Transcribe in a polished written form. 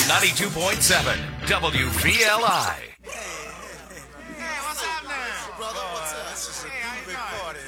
92.7 WVLI. Hey, what's up now? Brother, what's up? Hey, how you doing?